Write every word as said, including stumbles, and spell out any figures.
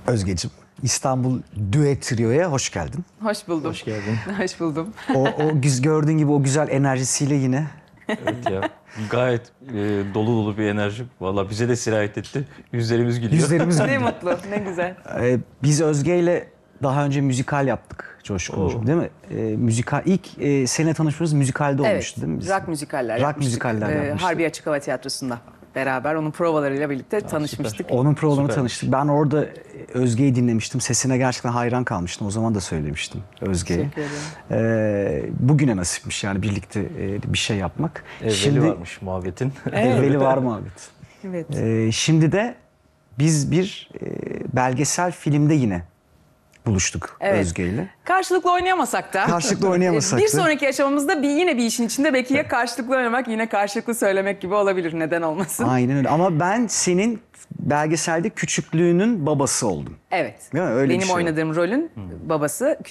Özgeciğim, İstanbul Düet Trio'ya hoş geldin. Hoş buldum. Hoş geldin. Hoş buldum. O, o güz- gördüğün gibi o güzel enerjisiyle yine. Evet ya. Gayet e, dolu dolu bir enerji. Valla bize de sirayet etti. Yüzlerimiz gülüyor. Yüzlerimiz Ne mutlu, ne güzel. Ee, biz Özge ile daha önce müzikal yaptık Coşkuncuğum, Oo. değil mi? Ee, müzikal ilk e, seninle tanışmamız müzikalde Evet, olmuştu değil mi? bizim? rock müzikaller Rock yapmıştık. müzikaller Ee, yapmıştık. Harbiye Açık Hava Tiyatrosu'nda beraber onun provalarıyla birlikte tanışmıştık. Onun programını Süpermiş. tanıştık. Ben orada Özge'yi dinlemiştim. Sesine gerçekten hayran kalmıştım. O zaman da söylemiştim Özge'ye. Teşekkür ederim. Ee, bugüne nasipmiş yani birlikte e, bir şey yapmak. Evveli varmış muhabbetin. Evveli var mı abi? Evet. Ee, şimdi de biz bir e, belgesel filmde yine buluştuk Evet. Özge ile. Karşılıklı oynayamasak da. Karşılıklı oynayamasak Bir da. sonraki aşamamızda bir, yine bir işin içinde belki ya karşılıklı oynamak yine karşılıklı söylemek gibi olabilir. Neden olmasın? Aynen öyle. Ama ben senin belgeselde küçüklüğünün babası oldum. Evet. Değil mi? Öyle bir Benim şey oynadığım rolün babası.